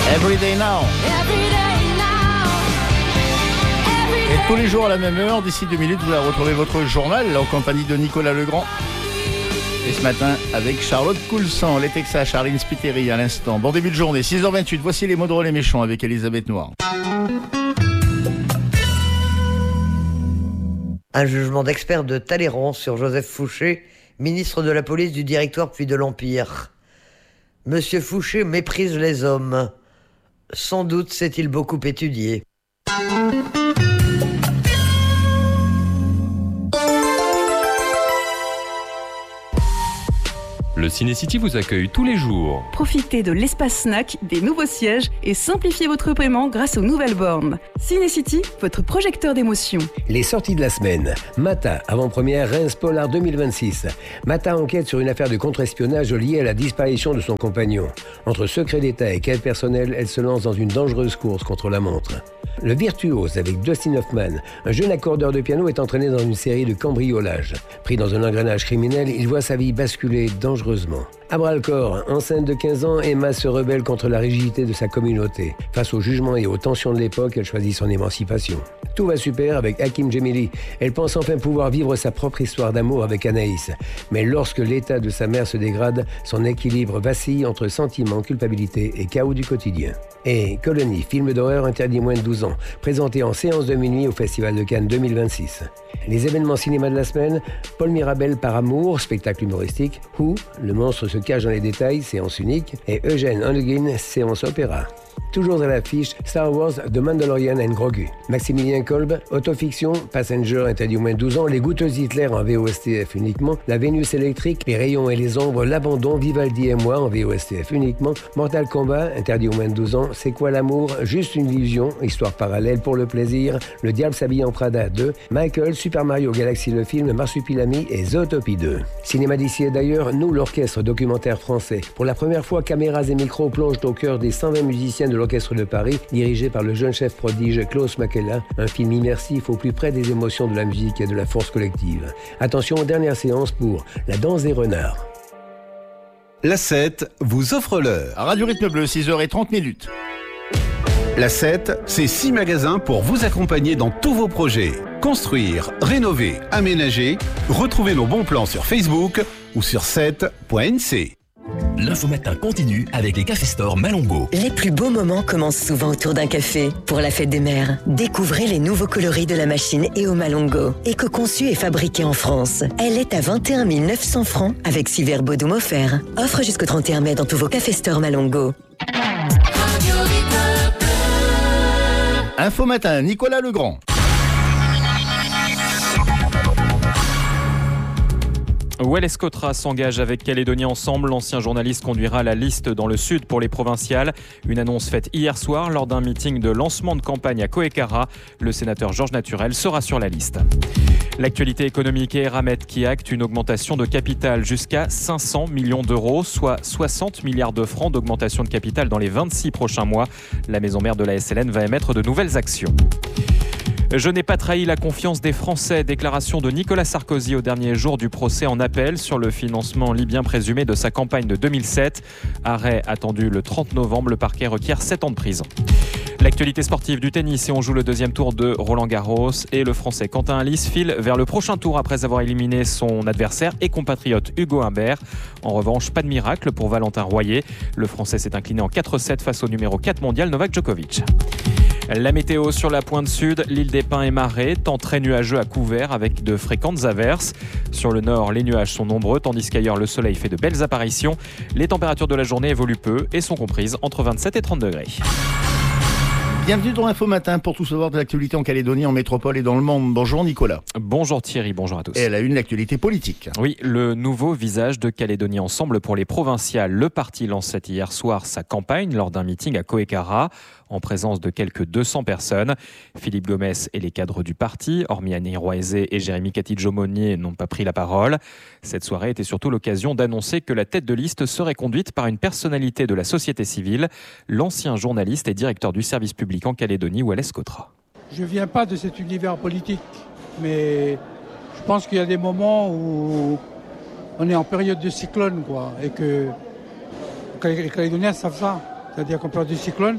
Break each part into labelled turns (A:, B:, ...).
A: Everyday Now. Et tous les jours à la même heure, d'ici 2 minutes, vous allez retrouver votre journal en compagnie de Nicolas Legrand. Et ce matin, avec Charlotte Coulson, les Texas, Charline Spiteri à l'instant. Bon début de journée, 6h28, voici les mots drôles et méchants avec Elisabeth Noir.
B: Un jugement d'expert de Talleyrand sur Joseph Fouché, ministre de la police du Directoire puis de l'Empire. Monsieur Fouché méprise les hommes. Sans doute s'est-il beaucoup étudié.
C: Le Ciné-City vous accueille tous les jours.
D: Profitez de l'espace snack, des nouveaux sièges et simplifiez votre paiement grâce aux nouvelles bornes. Ciné-City, votre projecteur d'émotions.
E: Les sorties de la semaine. Mata, avant-première, Reims Polar 2026. Mata enquête sur une affaire de contre-espionnage liée à la disparition de son compagnon. Entre secret d'État et quête personnelle, elle se lance dans une dangereuse course contre la montre. Le Virtuose avec Dustin Hoffman, un jeune accordeur de piano, est entraîné dans une série de cambriolages. Pris dans un engrenage criminel, il voit sa vie basculer dangereusement. À bras-le-corps, enceinte de 15 ans, Emma se rebelle contre la rigidité de sa communauté. Face au jugement et aux tensions de l'époque, elle choisit son émancipation. Tout va super avec Hakim Djemili. Elle pense enfin pouvoir vivre sa propre histoire d'amour avec Anaïs. Mais lorsque l'état de sa mère se dégrade, son équilibre vacille entre sentiments, culpabilité et chaos du quotidien. Et Colony, film d'horreur interdit moins de 12 ans, présenté en séance de minuit au Festival de Cannes 2026. Les événements cinéma de la semaine, Paul Mirabel par amour, spectacle humoristique, Who, le monstre se cache dans les détails, séance unique, et Eugène Onegin, séance opéra. Toujours à l'affiche, Star Wars, The Mandalorian and Grogu. Maximilien Kolb, autofiction, Passenger interdit au moins de 12 ans, Les Goûteuses Hitler en VOSTF uniquement, La Vénus électrique, Les Rayons et les Ombres, L'Abandon, Vivaldi et moi en VOSTF uniquement, Mortal Kombat interdit au moins de 12 ans, C'est quoi l'amour, Juste une illusion, Histoire parallèle pour le plaisir, Le Diable s'habille en Prada 2, Michael, Super Mario Galaxy le film, Marsupilami et Zootopie 2. Cinéma d'ici et d'ailleurs, nous l'orchestre documentaire français. Pour la première fois, caméras et micros plongent au cœur des 120 musiciens de l'Orchestre de Paris, dirigé par le jeune chef prodige Klaus Makela, un film immersif au plus près des émotions de la musique et de la force collective. Attention aux dernières séances pour La Danse des Renards.
F: La 7 vous offre l'heure.
A: Radio Rythme Bleu, 6h30.
F: La 7, c'est 6 magasins pour vous accompagner dans tous vos projets. Construire, rénover, aménager. Retrouvez nos bons plans sur Facebook ou sur 7.nc.
G: L'info matin continue avec les Café Store Malongo.
H: Les plus beaux moments commencent souvent autour d'un café. Pour la fête des mères, découvrez les nouveaux coloris de la machine EO Malongo. Éco-conçue et fabriquée en France. Elle est à 21 900 francs avec 6 verres Bodum offerts. Offre jusqu'au 31 mai dans tous vos Café Store Malongo.
A: Info matin, Nicolas Legrand.
C: Welles Cotra s'engage avec Calédonie Ensemble. L'ancien journaliste conduira la liste dans le sud pour les provinciales. Une annonce faite hier soir lors d'un meeting de lancement de campagne à Koekara. Le sénateur Georges Naturel sera sur la liste. L'actualité économique et Eramet qui acte une augmentation de capital jusqu'à 500 millions d'euros, soit 60 milliards de francs d'augmentation de capital dans les 26 prochains mois. La maison mère de la SLN va émettre de nouvelles actions. Je n'ai pas trahi la confiance des Français. Déclaration de Nicolas Sarkozy au dernier jour du procès en appel sur le financement libyen présumé de sa campagne de 2007. Arrêt attendu le 30 novembre. Le parquet requiert 7 ans de prison. L'actualité sportive du tennis et on joue le deuxième tour de Roland-Garros et le Français Quentin Halys file vers le prochain tour après avoir éliminé son adversaire et compatriote Hugo Humbert. En revanche, pas de miracle pour Valentin Royer. Le Français s'est incliné en 4-7 face au numéro 4 mondial Novak Djokovic. La météo sur la pointe sud, l'île des Pins est marée, temps très nuageux à couvert avec de fréquentes averses. Sur le nord, les nuages sont nombreux, tandis qu'ailleurs le soleil fait de belles apparitions. Les températures de la journée évoluent peu et sont comprises entre 27 et 30 degrés.
A: Bienvenue dans Info Matin pour tout savoir de l'actualité en Calédonie, en métropole et dans le monde. Bonjour Nicolas.
C: Bonjour Thierry, bonjour à tous.
A: Et elle a une actualité politique.
C: Oui, le nouveau visage de Calédonie Ensemble pour les provinciales. Le parti lançait hier soir sa campagne lors d'un meeting à Koekara, en présence de quelques 200 personnes. Philippe Gomès et les cadres du parti, hormis Annie Roisé et Jérémy Catidjo-Monnier, n'ont pas pris la parole. Cette soirée était surtout l'occasion d'annoncer que la tête de liste serait conduite par une personnalité de la société civile, l'ancien journaliste et directeur du service public en Calédonie, Welles Cotra.
I: Je ne viens pas de cet univers politique, mais je pense qu'il y a des moments où on est en période de cyclone, et que les Calédoniens savent ça. C'est-à-dire qu'en période de cyclone,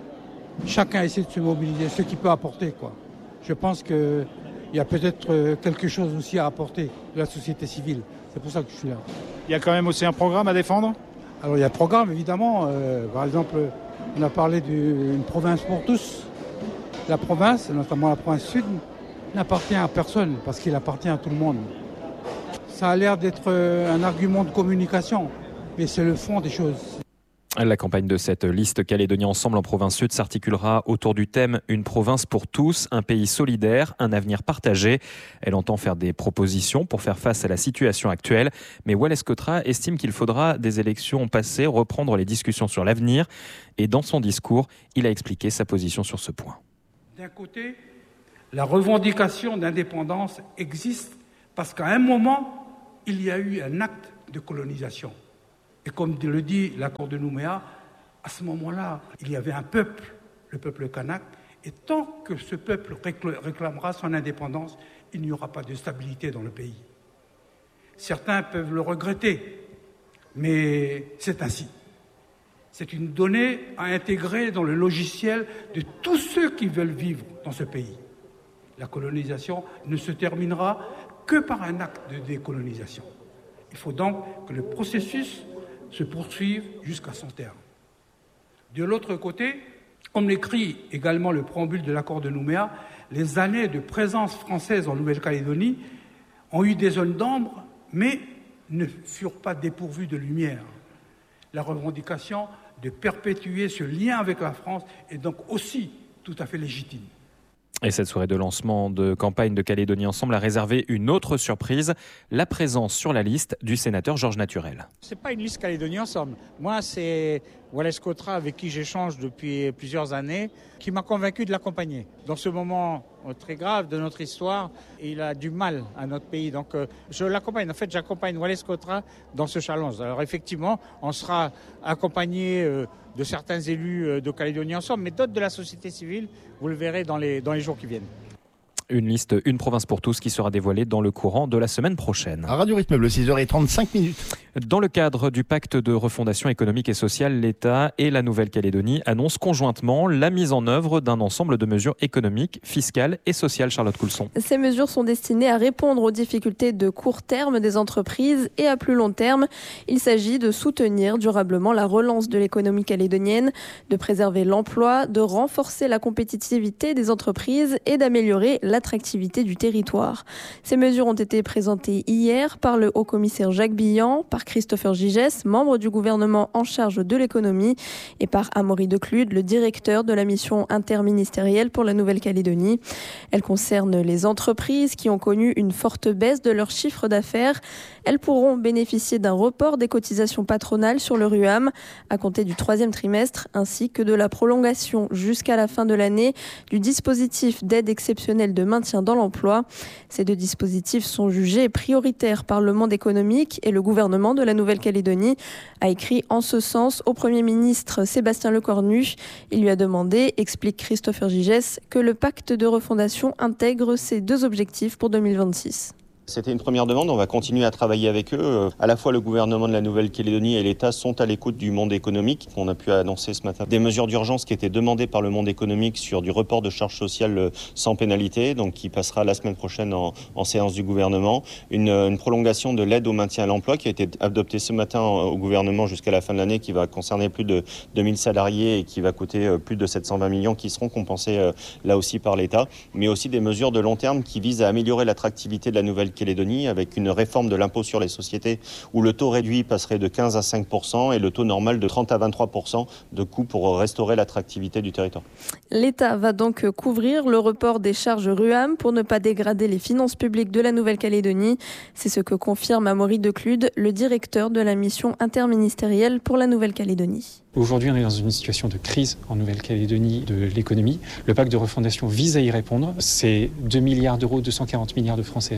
I: chacun essaie de se mobiliser, ce qu'il peut apporter, quoi. Je pense qu'il y a peut-être quelque chose aussi à apporter de la société civile. C'est pour ça que je suis là.
J: Il y a quand même aussi un programme à défendre ?
I: Alors il y a un programme, évidemment. Par exemple, on a parlé d'une province pour tous. La province, notamment la province sud, n'appartient à personne parce qu'il appartient à tout le monde. Ça a l'air d'être un argument de communication, mais c'est le fond des choses.
C: La campagne de cette liste Calédonie Ensemble en province sud s'articulera autour du thème « Une province pour tous, un pays solidaire, un avenir partagé ». Elle entend faire des propositions pour faire face à la situation actuelle. Mais Wallace Cotra estime qu'il faudra des élections passées, reprendre les discussions sur l'avenir. Et dans son discours, il a expliqué sa position sur ce point.
I: D'un côté, la revendication d'indépendance existe parce qu'à un moment, il y a eu un acte de colonisation. Et comme le dit l'accord de Nouméa, à ce moment-là, il y avait un peuple, le peuple kanak, et tant que ce peuple réclamera son indépendance, il n'y aura pas de stabilité dans le pays. Certains peuvent le regretter, mais c'est ainsi. C'est une donnée à intégrer dans le logiciel de tous ceux qui veulent vivre dans ce pays. La colonisation ne se terminera que par un acte de décolonisation. Il faut donc que le processus se poursuivre jusqu'à son terme. De l'autre côté, comme l'écrit également le préambule de l'accord de Nouméa, les années de présence française en Nouvelle-Calédonie ont eu des zones d'ombre, mais ne furent pas dépourvues de lumière. La revendication de perpétuer ce lien avec la France est donc aussi tout à fait légitime.
C: Et cette soirée de lancement de campagne de Calédonie Ensemble a réservé une autre surprise, la présence sur la liste du sénateur Georges Naturel.
J: C'est pas une liste Calédonie Ensemble. Moi, c'est Wallace Cotra, avec qui j'échange depuis plusieurs années, qui m'a convaincu de l'accompagner. Dans ce moment très grave de notre histoire, il a du mal à notre pays. Donc je l'accompagne. En fait, j'accompagne Wallace Cotra dans ce challenge. Alors effectivement, on sera accompagné de certains élus de Calédonie Ensemble, mais d'autres de la société civile, vous le verrez dans les jours qui viennent.
C: Une liste, une province pour tous qui sera dévoilée dans le courant de la semaine prochaine.
A: À Radio Rythme Bleu, 6h35.
C: Dans le cadre du pacte de refondation économique et sociale, l'État et la Nouvelle-Calédonie annoncent conjointement la mise en œuvre d'un ensemble de mesures économiques, fiscales et sociales. Charlotte Coulson.
K: Ces mesures sont destinées à répondre aux difficultés de court terme des entreprises et à plus long terme. Il s'agit de soutenir durablement la relance de l'économie calédonienne, de préserver l'emploi, de renforcer la compétitivité des entreprises et d'améliorer l'attractivité du territoire. Ces mesures ont été présentées hier par le haut-commissaire Jacques Billan, par Christopher Gigès, membre du gouvernement en charge de l'économie, et par Amaury Declude, le directeur de la mission interministérielle pour la Nouvelle-Calédonie. Elles concernent les entreprises qui ont connu une forte baisse de leur chiffre d'affaires. Elles pourront bénéficier d'un report des cotisations patronales sur le RUAM à compter du 3e trimestre, ainsi que de la prolongation jusqu'à la fin de l'année du dispositif d'aide exceptionnelle de maintien dans l'emploi. Ces deux dispositifs sont jugés prioritaires par le monde économique et le gouvernement de la Nouvelle-Calédonie a écrit en ce sens au Premier ministre Sébastien Lecornu. Il lui a demandé, explique Christopher Gigès, que le pacte de refondation intègre ces deux objectifs pour 2026.
L: C'était une première demande, on va continuer à travailler avec eux. À la fois le gouvernement de la Nouvelle-Calédonie et l'État sont à l'écoute du monde économique. On a pu annoncer ce matin des mesures d'urgence qui étaient demandées par le monde économique sur du report de charges sociales sans pénalité, donc qui passera la semaine prochaine en séance du gouvernement. Une prolongation de l'aide au maintien à l'emploi qui a été adoptée ce matin au gouvernement jusqu'à la fin de l'année, qui va concerner plus de 2000 salariés et qui va coûter plus de 720 millions qui seront compensés là aussi par l'État. Mais aussi des mesures de long terme qui visent à améliorer l'attractivité de la Nouvelle-Calédonie avec une réforme de l'impôt sur les sociétés où le taux réduit passerait de 15 à 5% et le taux normal de 30 à 23% de coût pour restaurer l'attractivité du territoire.
K: L'État va donc couvrir le report des charges RUAM pour ne pas dégrader les finances publiques de la Nouvelle-Calédonie. C'est ce que confirme Amaury Declude, le directeur de la mission interministérielle pour la Nouvelle-Calédonie.
M: Aujourd'hui, on est dans une situation de crise en Nouvelle-Calédonie de l'économie. Le pacte de refondation vise à y répondre. C'est 2 milliards d'euros, 240 milliards de francs CFP sur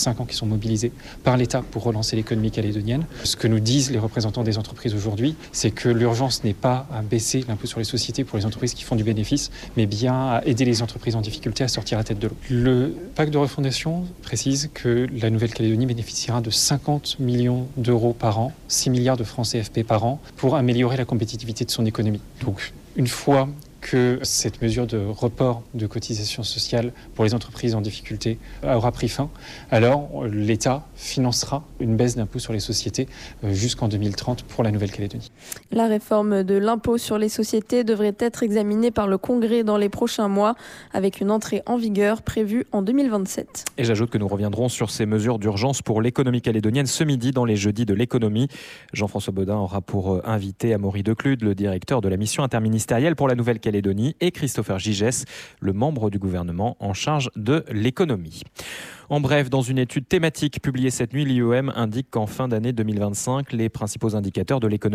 M: 5 ans qui sont mobilisés par l'État pour relancer l'économie calédonienne. Ce que nous disent les représentants des entreprises aujourd'hui, c'est que l'urgence n'est pas à baisser l'impôt sur les sociétés pour les entreprises qui font du bénéfice, mais bien à aider les entreprises en difficulté à sortir la tête de l'eau. Le pacte de refondation précise que la Nouvelle-Calédonie bénéficiera de 50 millions d'euros par an, 6 milliards de francs CFP par an, pour améliorer la compétitivité de son économie. Donc, une fois que cette mesure de report de cotisation sociale pour les entreprises en difficulté aura pris fin, alors l'État financera une baisse d'impôt sur les sociétés jusqu'en 2030 pour la Nouvelle-Calédonie.
K: La réforme de l'impôt sur les sociétés devrait être examinée par le Congrès dans les prochains mois, avec une entrée en vigueur prévue en 2027.
C: Et j'ajoute que nous reviendrons sur ces mesures d'urgence pour l'économie calédonienne ce midi dans les jeudis de l'économie. Jean-François Baudin aura pour invité Amaury Declude, le directeur de la mission interministérielle pour la Nouvelle-Calédonie, et Christopher Gigès, le membre du gouvernement en charge de l'économie. En bref, dans une étude thématique publiée cette nuit, l'IEM indique qu'en fin d'année 2025, les principaux indicateurs de l'économie